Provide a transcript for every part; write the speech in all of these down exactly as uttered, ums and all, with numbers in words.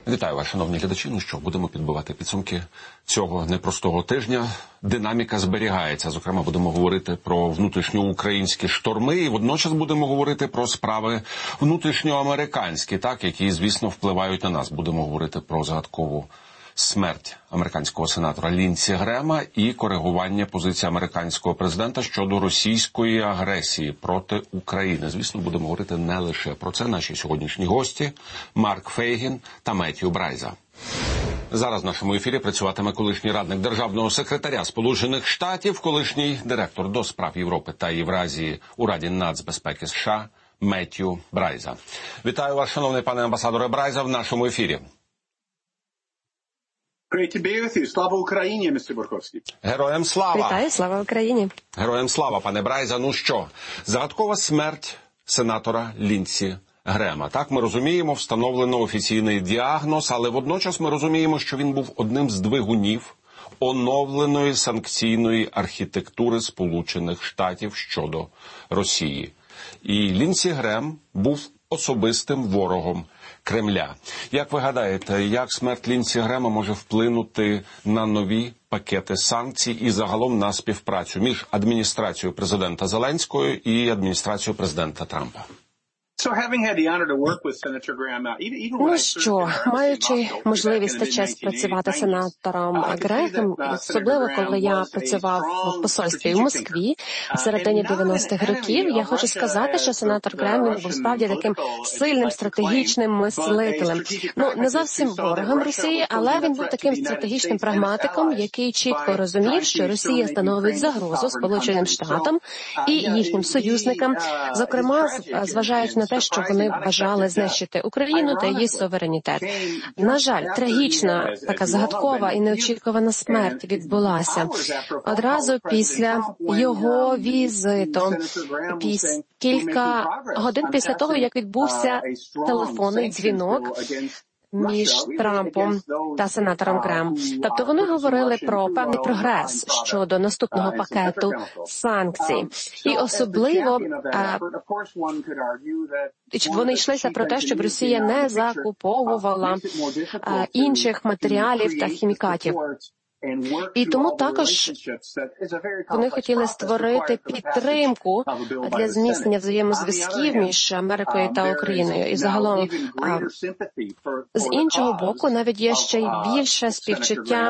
Вітаю вас, шановні глядачі. Ну що, будемо підбивати підсумки цього непростого тижня. Динаміка зберігається. Зокрема, будемо говорити про внутрішньоукраїнські шторми і водночас будемо говорити про справи внутрішньоамериканські, так, які, звісно, впливають на нас. Будемо говорити про загадкову смерть американського сенатора Лінсі Грема і коригування позиції американського президента щодо російської агресії проти України. Звісно, будемо говорити не лише про це. Наші сьогоднішні гості – Марк Фейгін та Меттью Брайза. Зараз в нашому ефірі працюватиме колишній радник державного секретаря Сполучених Штатів, колишній директор до справ Європи та Євразії у Раді нацбезпеки США Меттью Брайза. Вітаю вас, шановний пане амбасадоре Брайза, в нашому ефірі. Great to be with you. Слава Україні, містер Борковський. Героям слава. Вітаю, слава Україні. Героям слава, пане Брайза. Ну що, загадкова смерть сенатора Лінсі Грема. Так, ми розуміємо, встановлено офіційний діагноз, але водночас ми розуміємо, що він був одним з двигунів оновленої санкційної архітектури Сполучених Штатів щодо Росії. І Лінсі Грем був особистим ворогом Кремля. Як ви гадаєте, як смерть Лінсі Грема може вплинути на нові пакети санкцій і загалом на співпрацю між адміністрацією президента Зеленського і адміністрацією президента Трампа? Ну що, маючи можливість та честь працювати сенатором Грехом, особливо коли я працював в посольстві в Москві в середині дев'яностих років, я хочу сказати, що сенатор Грем був справді таким сильним стратегічним мислителем. Ну, не зовсім ворогом Росії, але він був таким стратегічним прагматиком, який чітко розумів, що Росія становить загрозу Сполученим Штатам і їхнім союзникам, зокрема, зважаючи на те, що вони бажали знищити Україну та її суверенітет. На жаль, трагічна, така загадкова і неочікувана смерть відбулася одразу після його візиту, після кілька годин після того, як відбувся телефонний дзвінок між Трампом та сенатором Грем. Тобто вони говорили про певний прогрес щодо наступного пакету санкцій. І особливо а, вони йшлися про те, щоб Росія не закуповувала а, інших матеріалів та хімікатів. І тому також вони хотіли створити підтримку для зміцнення взаємозв'язків між Америкою та Україною. І загалом, з іншого боку, навіть є ще й більше співчуття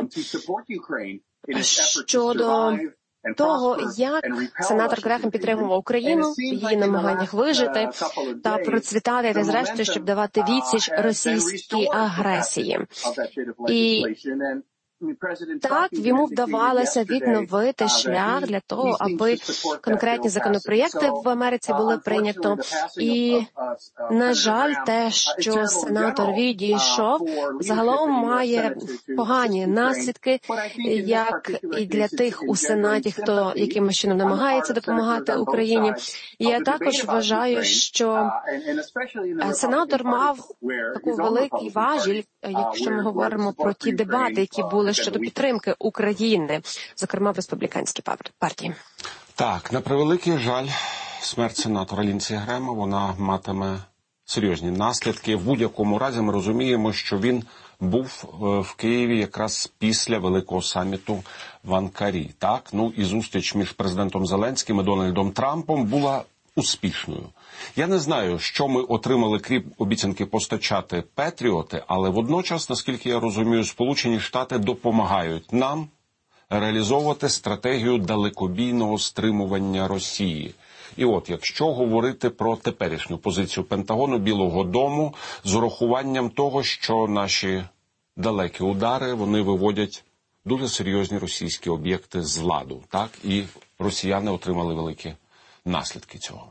щодо того, як сенатор Грехем підтримував Україну в її намаганнях вижити та процвітати, та зрештою, щоб давати відсіч російській агресії. І так, йому вдавалося відновити шлях для того, аби конкретні законопроєкти в Америці були прийнято. І, на жаль, те, що сенатор відійшов, загалом має погані наслідки, як і для тих у Сенаті, хто якимось чином намагається допомагати Україні. І я також вважаю, що сенатор мав таку великий важіль, якщо ми говоримо про ті дебати, які були щодо підтримки України, зокрема в республіканській партії. Так, на превеликий жаль, смерть сенатора Лінсі Грема, вона матиме серйозні наслідки. В будь-якому разі ми розуміємо, що він був в Києві якраз після великого саміту в Анкарі. Так, ну і зустріч між президентом Зеленським і Дональдом Трампом була успішною. Я не знаю, що ми отримали, крім обіцянки постачати Петріоти, але водночас, наскільки я розумію, Сполучені Штати допомагають нам реалізовувати стратегію далекобійного стримування Росії. І от, якщо говорити про теперішню позицію Пентагону, Білого дому, з урахуванням того, що наші далекі удари, вони виводять дуже серйозні російські об'єкти з ладу, так? І росіяни отримали великі наслідки цього.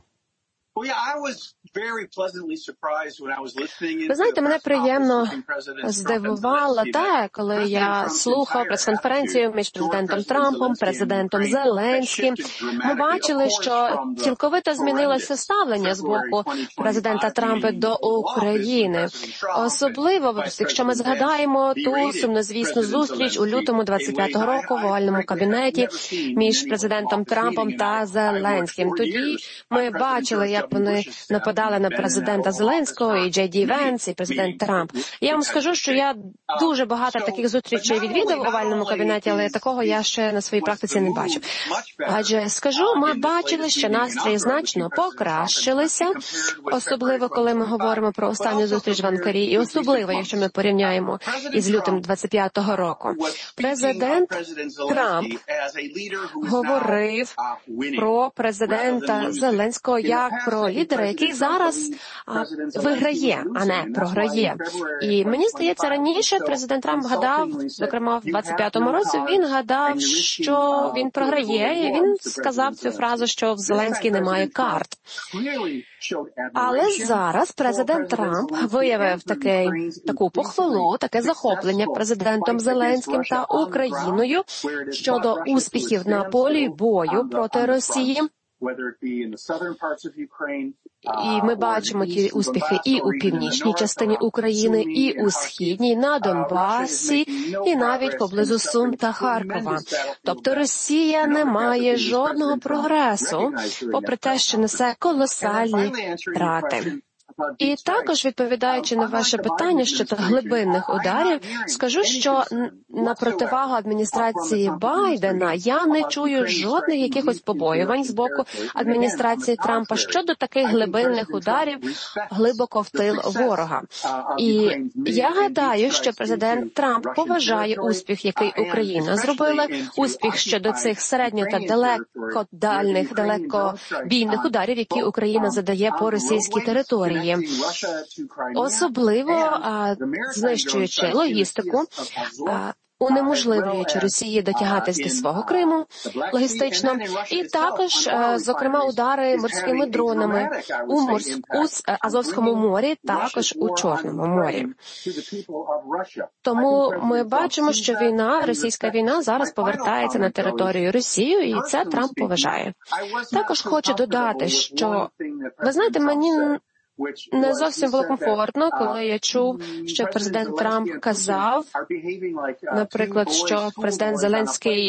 Ви знаєте, мене приємно здивувало те, коли я слухав прес-конференцію між президентом Трампом, президентом Зеленським. Ми бачили, що цілковито змінилося ставлення з боку президента Трампа до України. Особливо, якщо ми згадаємо ту сумнозвісну зустріч у лютому двадцять п'ятого року в овальному кабінеті між президентом Трампом та Зеленським. Тоді ми бачили, як вони нападали на президента Зеленського, і Джей Ді Венс, і президент Трамп. Я вам скажу, що я дуже багато таких зустрічей відвідав в овальному кабінеті, але такого я ще на своїй практиці не бачив. Адже, скажу, ми бачили, що настрої значно покращилися, особливо, коли ми говоримо про останню зустріч в Анкарі, і особливо, якщо ми порівняємо із лютим двадцять п'ятого року. Президент Трамп говорив про президента Зеленського як про лідера, який зараз а, виграє, а не програє. І мені здається, раніше президент Трамп гадав, зокрема в двадцять п'ятому році, він гадав, що він програє, і він сказав цю фразу, що в Зеленській немає карт. Але зараз президент Трамп виявив таке, таку похвалу, таке захоплення президентом Зеленським та Україною щодо успіхів на полі бою проти Росії. І ми бачимо ті успіхи і у північній частині України, і у східній, на Донбасі, і навіть поблизу Сум та Харкова. Тобто Росія не має жодного прогресу, попри те, що несе колосальні втрати. І також, відповідаючи на ваше питання щодо глибинних ударів, скажу, що на противагу адміністрації Байдена я не чую жодних якихось побоювань з боку адміністрації Трампа щодо таких глибинних ударів глибоко в тил ворога. І я гадаю, що президент Трамп поважає успіх, який Україна зробила, успіх щодо цих середньо та далекодальних, далекобійних ударів, які Україна задає по російській території. Особливо а, знищуючи логістику, а, унеможливлюючи Росії дотягатись до свого Криму логістично, і також, зокрема, удари морськими дронами у, морськ... у Азовському морі, також у Чорному морі. Тому ми бачимо, що війна, російська війна зараз повертається на територію Росії, і це Трамп поважає. Також хочу додати, що, ви знаєте, мені не зовсім було комфортно, коли я чув, що президент Трамп казав, наприклад, що президент Зеленський